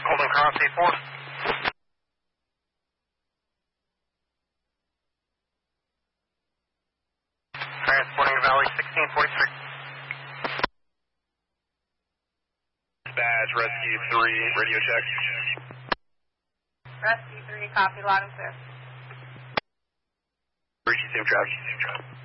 Golden Cross 84. Transporting to Valley 1643. Dispatch, Rescue 3, radio check. Rescue 3, copy, loud and clear. Reaching safe traffic.